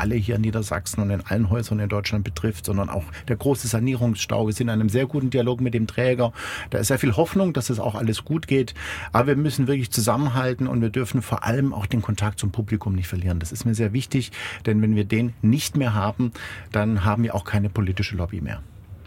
alle hier in Niedersachsen und in allen Häusern in Deutschland betrifft, sondern auch der große Sanierungsstau. Wir sind in einem sehr guten Dialog mit dem Träger. Da ist sehr viel Hoffnung, dass es auch alles gut geht. Aber wir müssen wirklich zusammenhalten und wir dürfen vor allem auch den Kontakt zum Publikum nicht verlieren. Das ist mir sehr wichtig, denn wenn wir den nicht mehr haben, dann haben wir auch keine politische Lobby mehr.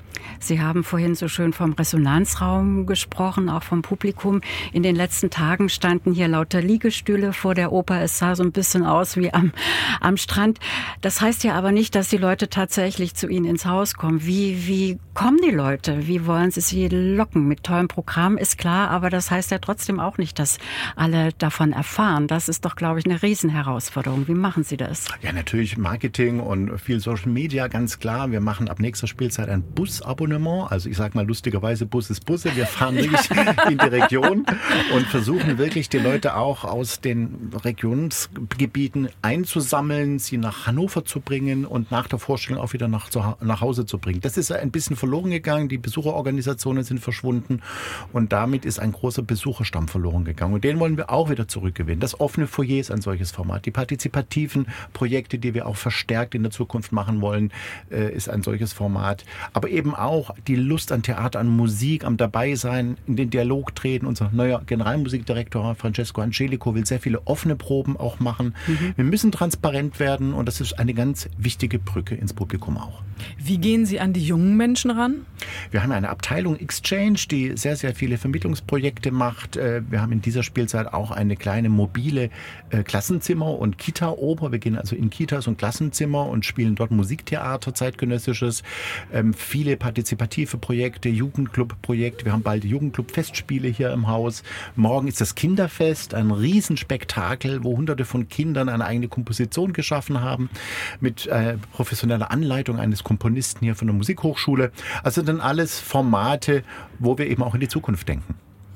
Sie haben vorhin so schön vom Resonanzraum gesprochen, auch vom Publikum. In den letzten Tagen standen hier lauter Liegestühle vor der Oper. Es sah so ein bisschen aus wie am Strand. Das heißt ja aber nicht, dass die Leute tatsächlich zu Ihnen ins Haus kommen. Wie kommen die Leute? Wie wollen Sie sie locken? Mit tollem Programm ist klar, aber das heißt ja trotzdem auch nicht, dass alle davon erfahren. Das ist doch, glaube ich, eine Riesenherausforderung. Wie machen Sie das? Ja, natürlich Marketing und viel Social Media, ganz klar. Wir machen ab nächster Spielzeit ein Busabonnement. Also ich sage mal lustigerweise, Bus ist Busse. Wir fahren wirklich in die Region und versuchen wirklich die Leute auch aus den Regionsgebieten einzusammeln, sie nach Hannover zu bringen und nach der Vorstellung auch wieder nach Hause zu bringen. Das ist ein bisschen verloren gegangen. Die Besucherorganisationen sind verschwunden und damit ist ein großer Besucherstamm verloren gegangen. Und den wollen wir auch wieder zurückgewinnen. Das offene Foyer ist ein solches Format. Die partizipativen Projekte, die wir auch verstärkt in der Zukunft machen wollen, ist ein solches Format. Aber eben auch die Lust an Theater, an Musik, am Dabeisein, in den Dialog treten. Unser neuer Generalmusikdirektor Francesco Angelico will sehr viele offene Proben auch machen. Wir müssen transparent werden und das ist eine ganz wichtige Brücke ins Publikum auch. Wie gehen Sie an die jungen Menschen ran? Wir haben eine Abteilung Exchange, die sehr, sehr viele Vermittlungsprojekte macht. Wir haben in dieser Spielzeit auch eine kleine mobile Klassenzimmer- und Kita-Oper. Wir gehen also in Kitas und Klassenzimmer und spielen dort Musiktheater, zeitgenössisches. Viele partizipative Projekte, Jugendclub-Projekte. Wir haben bald Jugendclub-Festspiele hier im Haus. Morgen ist das Kinderfest, ein Riesenspektakel, wo Hunderte von Kindern eine eigene Komposition geschaffen haben, mit professioneller Anleitung eines Komponisten hier von der Musikhochschule. Also dann alles Formate, wo wir eben auch in die Zukunft denken.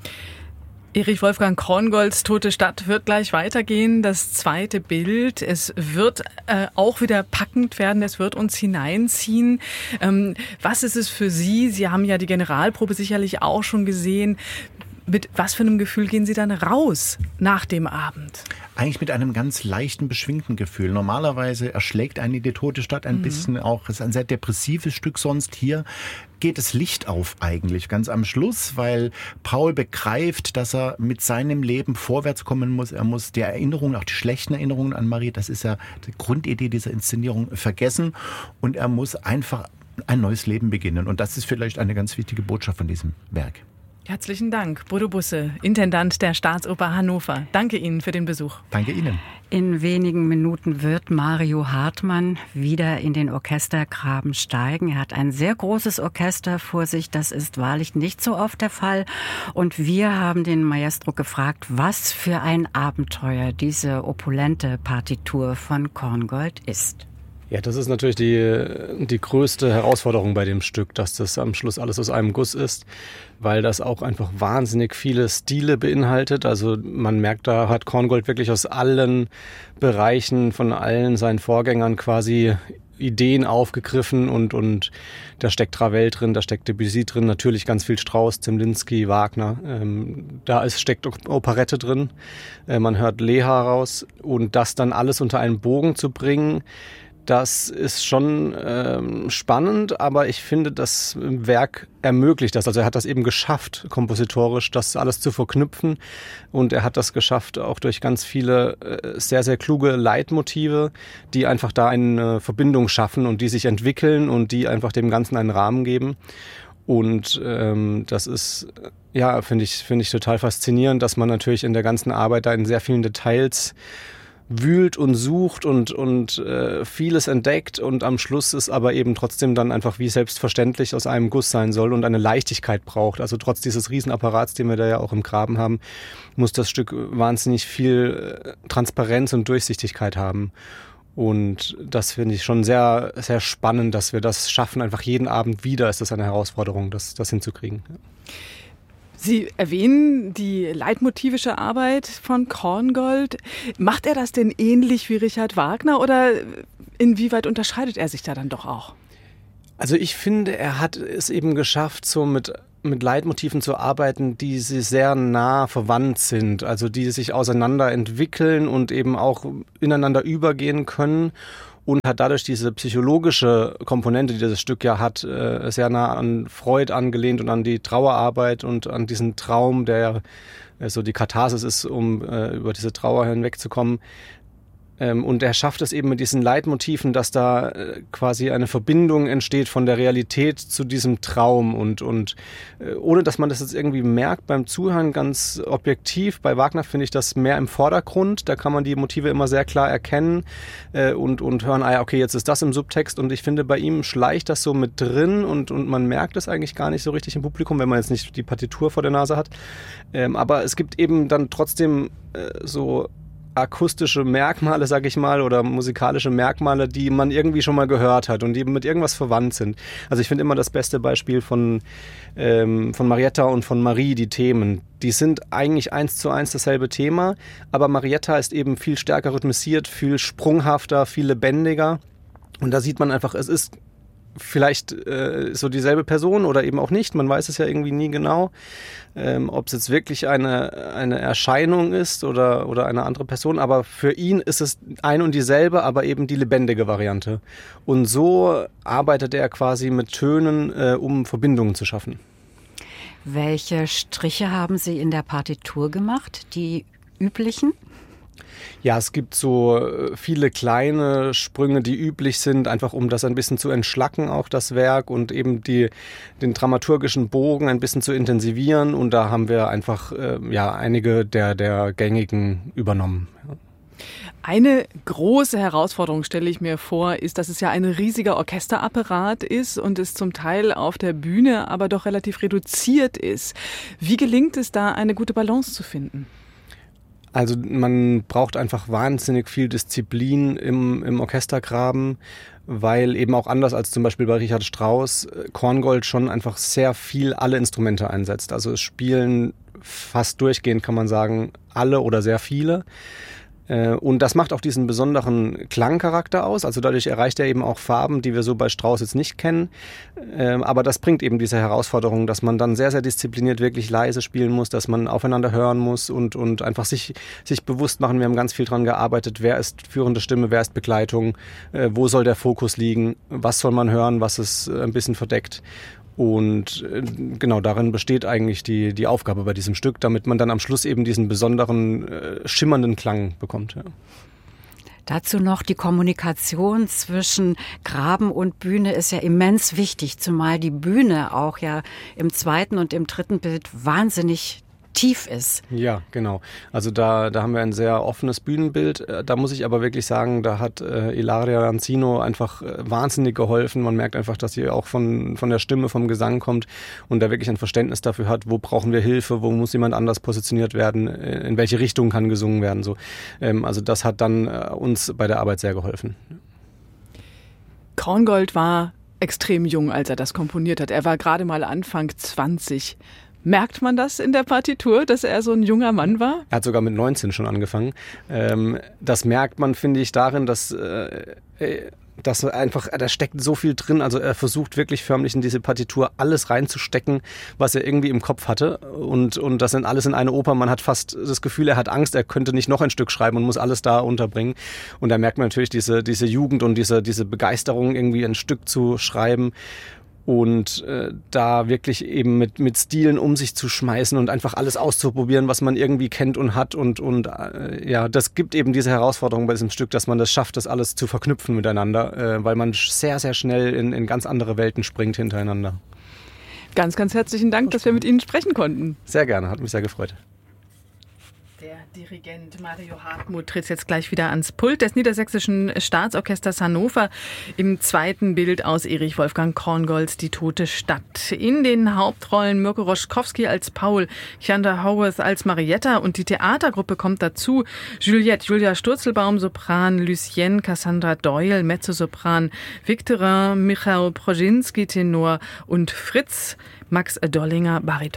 Erich Wolfgang Korngolds Tote Stadt wird gleich weitergehen. Das zweite Bild, es wird auch wieder packend werden, es wird uns hineinziehen. Was ist es für Sie? Sie haben ja die Generalprobe sicherlich auch schon gesehen. Mit was für einem Gefühl gehen Sie dann raus nach dem Abend? Eigentlich mit einem ganz leichten, beschwingten Gefühl. Normalerweise erschlägt einen die Tote Stadt ein bisschen auch. Es ist ein sehr depressives Stück sonst. Hier geht das Licht auf eigentlich ganz am Schluss, weil Paul begreift, dass er mit seinem Leben vorwärts kommen muss. Er muss die Erinnerungen, auch die schlechten Erinnerungen an Marie, das ist ja die Grundidee dieser Inszenierung, vergessen. Und er muss einfach ein neues Leben beginnen. Und das ist vielleicht eine ganz wichtige Botschaft von diesem Werk. Herzlichen Dank, Bodo Busse, Intendant der Staatsoper Hannover. Danke Ihnen für den Besuch. Danke Ihnen. In wenigen Minuten wird Mario Hartmann wieder in den Orchestergraben steigen. Er hat ein sehr großes Orchester vor sich. Das ist wahrlich nicht so oft der Fall. Und wir haben den Maestro gefragt, was für ein Abenteuer diese opulente Partitur von Korngold ist. Ja, das ist natürlich die größte Herausforderung bei dem Stück, dass das am Schluss alles aus einem Guss ist, weil das auch einfach wahnsinnig viele Stile beinhaltet. Also man merkt, da hat Korngold wirklich aus allen Bereichen von allen seinen Vorgängern quasi Ideen aufgegriffen und da steckt Ravel drin, da steckt Debussy drin, natürlich ganz viel Strauss, Zemlinsky, Wagner. Steckt Operette drin, man hört Leha raus und das dann alles unter einen Bogen zu bringen, das ist schon spannend, aber ich finde, das Werk ermöglicht das. Also er hat das eben geschafft, kompositorisch das alles zu verknüpfen und er hat das geschafft, auch durch ganz viele sehr, sehr kluge Leitmotive, die einfach da eine Verbindung schaffen und die sich entwickeln und die einfach dem Ganzen einen Rahmen geben. Und das ist, ja, finde ich total faszinierend, dass man natürlich in der ganzen Arbeit da in sehr vielen Details wühlt und sucht und vieles entdeckt und am Schluss ist aber eben trotzdem dann einfach wie selbstverständlich aus einem Guss sein soll und eine Leichtigkeit braucht. Also trotz dieses Riesenapparats, den wir da ja auch im Graben haben, muss das Stück wahnsinnig viel Transparenz und Durchsichtigkeit haben. Und das finde ich schon sehr, sehr spannend, dass wir das schaffen. Einfach jeden Abend wieder ist das eine Herausforderung, das hinzukriegen. Sie erwähnen die leitmotivische Arbeit von Korngold. Macht er das denn ähnlich wie Richard Wagner oder inwieweit unterscheidet er sich da dann doch auch? Also ich finde, er hat es eben geschafft, so mit Leitmotiven zu arbeiten, die sehr nah verwandt sind, also die sich auseinander entwickeln und eben auch ineinander übergehen können. und hat dadurch diese psychologische Komponente, die das Stück ja hat, sehr nah an Freud angelehnt und an die Trauerarbeit und an diesen Traum, der so die Katharsis ist, um über diese Trauer hinwegzukommen. Und er schafft es eben mit diesen Leitmotiven, dass da quasi eine Verbindung entsteht von der Realität zu diesem Traum und ohne, dass man das jetzt irgendwie merkt beim Zuhören, ganz objektiv. Bei Wagner finde ich das mehr im Vordergrund. Da kann man die Motive immer sehr klar erkennen und hören, okay, jetzt ist das im Subtext. Und ich finde, bei ihm schleicht das so mit drin und man merkt es eigentlich gar nicht so richtig im Publikum, wenn man jetzt nicht die Partitur vor der Nase hat. Aber es gibt eben dann trotzdem so akustische Merkmale, sag ich mal, oder musikalische Merkmale, die man irgendwie schon mal gehört hat und die mit irgendwas verwandt sind. Also ich finde immer das beste Beispiel von Marietta und von Marie, die Themen. Die sind eigentlich 1:1 dasselbe Thema, aber Marietta ist eben viel stärker rhythmisiert, viel sprunghafter, viel lebendiger. Und da sieht man einfach, es ist vielleicht so dieselbe Person oder eben auch nicht. Man weiß es ja irgendwie nie genau, ob es jetzt wirklich eine Erscheinung ist oder eine andere Person. Aber für ihn ist es ein und dieselbe, aber eben die lebendige Variante. Und so arbeitet er quasi mit Tönen, um Verbindungen zu schaffen. Welche Striche haben Sie in der Partitur gemacht? Die üblichen? Ja, es gibt so viele kleine Sprünge, die üblich sind, einfach um das ein bisschen zu entschlacken, auch das Werk, und eben den dramaturgischen Bogen ein bisschen zu intensivieren. Und da haben wir einfach einige der gängigen übernommen. Eine große Herausforderung, stelle ich mir vor, ist, dass es ja ein riesiger Orchesterapparat ist und es zum Teil auf der Bühne aber doch relativ reduziert ist. Wie gelingt es da, eine gute Balance zu finden? Also man braucht einfach wahnsinnig viel Disziplin im Orchestergraben, weil eben auch anders als zum Beispiel bei Richard Strauss Korngold schon einfach sehr viel alle Instrumente einsetzt. Also es spielen fast durchgehend, kann man sagen, alle oder sehr viele. Und das macht auch diesen besonderen Klangcharakter aus. Also dadurch erreicht er eben auch Farben, die wir so bei Strauss jetzt nicht kennen. Aber das bringt eben diese Herausforderung, dass man dann sehr, sehr diszipliniert wirklich leise spielen muss, dass man aufeinander hören muss und einfach sich bewusst machen. Wir haben ganz viel dran gearbeitet. Wer ist führende Stimme, wer ist Begleitung? Wo soll der Fokus liegen? Was soll man hören, was ist ein bisschen verdeckt? Und genau darin besteht eigentlich die Aufgabe bei diesem Stück, damit man dann am Schluss eben diesen besonderen, schimmernden Klang bekommt. Ja. Dazu noch die Kommunikation zwischen Graben und Bühne ist ja immens wichtig, zumal die Bühne auch ja im zweiten und im dritten Bild wahnsinnig tief ist. Ja, genau. Also da haben wir ein sehr offenes Bühnenbild. Da muss ich aber wirklich sagen, da hat Ilaria Lanzino einfach wahnsinnig geholfen. Man merkt einfach, dass sie auch von der Stimme, vom Gesang kommt und da wirklich ein Verständnis dafür hat, wo brauchen wir Hilfe, wo muss jemand anders positioniert werden, in welche Richtung kann gesungen werden. So. Also das hat dann uns bei der Arbeit sehr geholfen. Korngold war extrem jung, als er das komponiert hat. Er war gerade mal Anfang 20. Merkt man das in der Partitur, dass er so ein junger Mann war? Er hat sogar mit 19 schon angefangen. Das merkt man, finde ich, darin, dass einfach, da steckt so viel drin. Also er versucht wirklich förmlich in diese Partitur alles reinzustecken, was er irgendwie im Kopf hatte. Und das sind alles in eine Oper. Man hat fast das Gefühl, er hat Angst, er könnte nicht noch ein Stück schreiben und muss alles da unterbringen. Und da merkt man natürlich diese Jugend und diese Begeisterung, irgendwie ein Stück zu schreiben. Und da wirklich eben mit Stilen um sich zu schmeißen und einfach alles auszuprobieren, was man irgendwie kennt und hat. Und das gibt eben diese Herausforderung bei diesem Stück, dass man das schafft, das alles zu verknüpfen miteinander, weil man sehr, sehr schnell in ganz andere Welten springt hintereinander. Ganz, ganz herzlichen Dank, dass wir mit Ihnen sprechen konnten. Sehr gerne, hat mich sehr gefreut. Der Dirigent Mario Hartmuth tritt jetzt gleich wieder ans Pult des Niedersächsischen Staatsorchesters Hannover im zweiten Bild aus Erich Wolfgang Korngolds Die tote Stadt. In den Hauptrollen Mirko Roschkowski als Paul, Chanda Howarth als Marietta und die Theatergruppe kommt dazu. Juliette, Julia Sturzelbaum, Sopran, Lucienne, Cassandra Doyle, Mezzosopran, Victorin, Michael Prozinski, Tenor und Fritz, Max Dollinger, Bariton.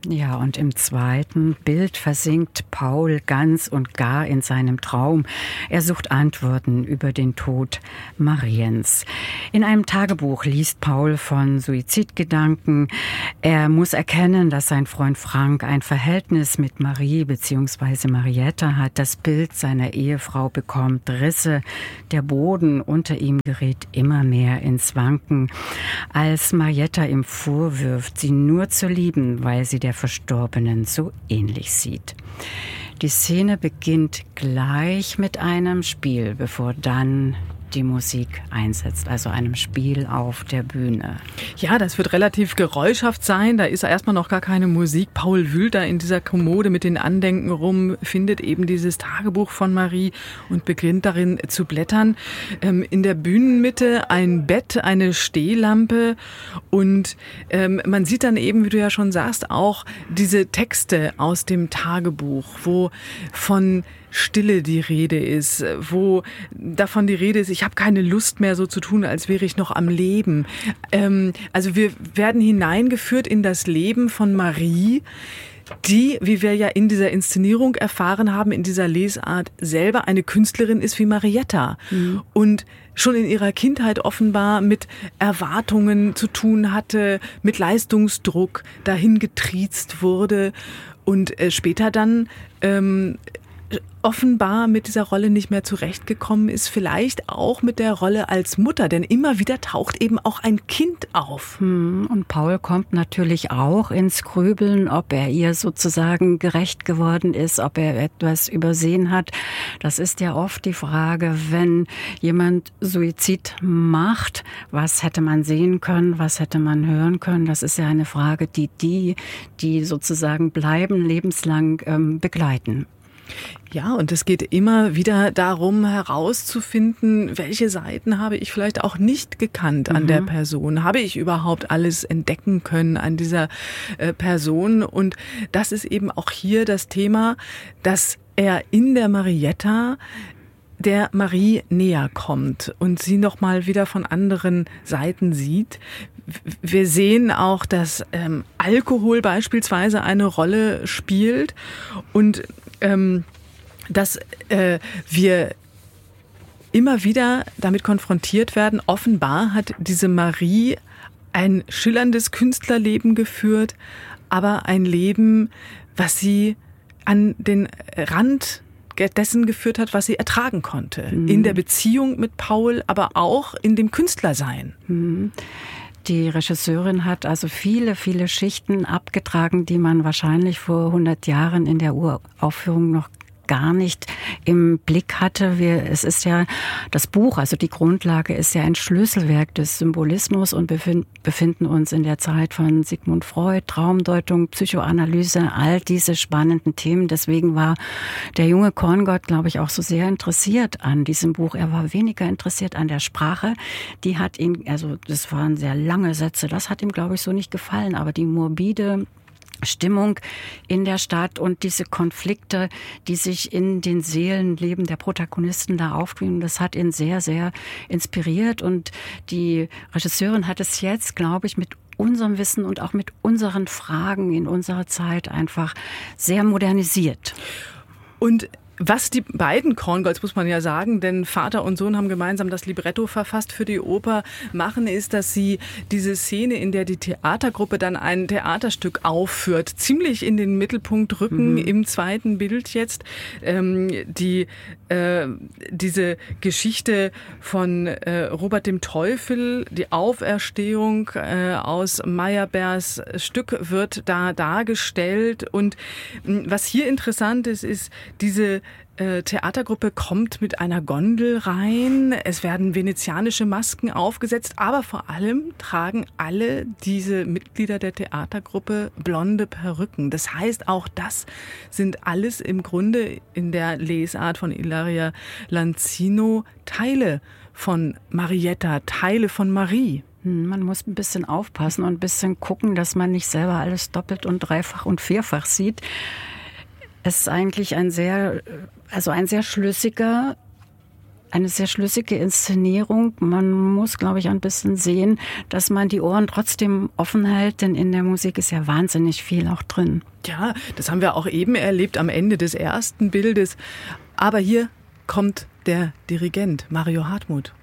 Ja, und im zweiten Bild versinkt Paul ganz und gar in seinem Traum. Er sucht Antworten über den Tod Mariens. In einem Tagebuch liest Paul von Suizidgedanken. Er muss erkennen, dass sein Freund Frank ein Verhältnis mit Marie bzw. Marietta hat. Das Bild seiner Ehefrau bekommt Risse. Der Boden unter ihm gerät immer mehr ins Wanken. Als Marietta ihm vorwirft, sie nur zu lieben, weil sie der Verstorbenen so ähnlich sieht. Die Szene beginnt gleich mit einem Spiel, bevor dann die Musik einsetzt, also einem Spiel auf der Bühne. Ja, das wird relativ geräuschhaft sein. Da ist erstmal noch gar keine Musik. Paul wühlt da in dieser Kommode mit den Andenken rum, findet eben dieses Tagebuch von Marie und beginnt darin zu blättern. In der Bühnenmitte ein Bett, eine Stehlampe und man sieht dann eben, wie du ja schon sagst, auch diese Texte aus dem Tagebuch, wo von Stille die Rede ist, wo davon die Rede ist, ich habe keine Lust mehr so zu tun, als wäre ich noch am Leben. Also wir werden hineingeführt in das Leben von Marie, die, wie wir ja in dieser Inszenierung erfahren haben, in dieser Lesart selber eine Künstlerin ist wie Marietta. Und schon in ihrer Kindheit offenbar mit Erwartungen zu tun hatte, mit Leistungsdruck dahin getriezt wurde und später dann offenbar mit dieser Rolle nicht mehr zurechtgekommen ist, vielleicht auch mit der Rolle als Mutter, denn immer wieder taucht eben auch ein Kind auf. Und Paul kommt natürlich auch ins Grübeln, ob er ihr sozusagen gerecht geworden ist, ob er etwas übersehen hat. Das ist ja oft die Frage, wenn jemand Suizid macht, was hätte man sehen können, was hätte man hören können? Das ist ja eine Frage, die sozusagen bleiben, lebenslang begleiten. Ja, und es geht immer wieder darum, herauszufinden, welche Seiten habe ich vielleicht auch nicht gekannt an der Person. Habe ich überhaupt alles entdecken können an dieser Person? Und das ist eben auch hier das Thema, dass er in der Marietta der Marie näher kommt und sie nochmal wieder von anderen Seiten sieht. Wir sehen auch, dass Alkohol beispielsweise eine Rolle spielt und dass wir immer wieder damit konfrontiert werden. Offenbar hat diese Marie ein schillerndes Künstlerleben geführt, aber ein Leben, was sie an den Rand dessen geführt hat, was sie ertragen konnte. In der Beziehung mit Paul, aber auch in dem Künstlersein. Die Regisseurin hat also viele, viele Schichten abgetragen, die man wahrscheinlich vor 100 Jahren in der Uraufführung noch gar nicht im Blick hatte. Es ist ja das Buch, also die Grundlage ist ja ein Schlüsselwerk des Symbolismus und befinden uns in der Zeit von Sigmund Freud, Traumdeutung, Psychoanalyse, all diese spannenden Themen. Deswegen war der junge Korngold, glaube ich, auch so sehr interessiert an diesem Buch. Er war weniger interessiert an der Sprache. Die hat ihn, also das waren sehr lange Sätze, das hat ihm, glaube ich, so nicht gefallen. Aber die morbide Stimmung in der Stadt und diese Konflikte, die sich in den Seelenleben der Protagonisten da auftun, das hat ihn sehr, sehr inspiriert. Und die Regisseurin hat es jetzt, glaube ich, mit unserem Wissen und auch mit unseren Fragen in unserer Zeit einfach sehr modernisiert. Und was die beiden Korngolds, muss man ja sagen, denn Vater und Sohn haben gemeinsam das Libretto verfasst für die Oper, machen, ist, dass sie diese Szene, in der die Theatergruppe dann ein Theaterstück aufführt, ziemlich in den Mittelpunkt rücken, im zweiten Bild jetzt. Diese Geschichte von Robert dem Teufel, die Auferstehung aus Meyerbeers Stück wird da dargestellt. Und was hier interessant ist, ist diese Theatergruppe kommt mit einer Gondel rein, es werden venezianische Masken aufgesetzt, aber vor allem tragen alle diese Mitglieder der Theatergruppe blonde Perücken. Das heißt, auch das sind alles im Grunde in der Lesart von Ilaria Lanzino Teile von Marietta, Teile von Marie. Man muss ein bisschen aufpassen und ein bisschen gucken, dass man nicht selber alles doppelt und dreifach und vierfach sieht. Es ist eigentlich ein sehr schlüssiger eine sehr schlüssige Inszenierung. Man muss, glaube ich, ein bisschen sehen, dass man die Ohren trotzdem offen hält, denn in der Musik ist ja wahnsinnig viel auch drin. Ja, das haben wir auch eben erlebt am Ende des ersten Bildes. Aber hier kommt der Dirigent Mario Hartmuth.